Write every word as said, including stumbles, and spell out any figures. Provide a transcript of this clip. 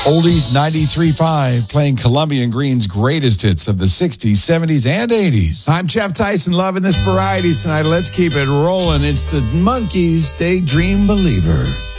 Oldies ninety-three point five, playing Columbia and Green's greatest hits of the sixties, seventies, and eighties. I'm Jeff Tyson, loving this variety tonight. Let's keep it rolling. It's the Monkees' Daydream Believer.